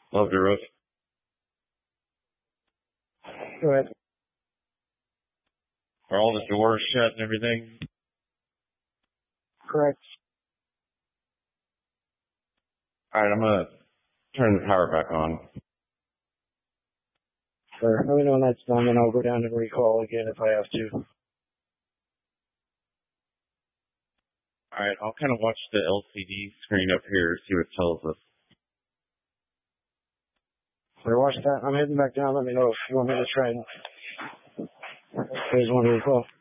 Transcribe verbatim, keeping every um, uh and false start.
Love your roof. Go ahead. Are all the doors shut and everything? Correct. Alright, I'm gonna turn the power back on. Sure. Let me know when that's done, and I'll go down and recall again if I have to. Alright, I'll kind of watch the L C D screen up here, see what it tells us. So watch that. I'm heading back down. Let me know if you want me to try and phase one recall.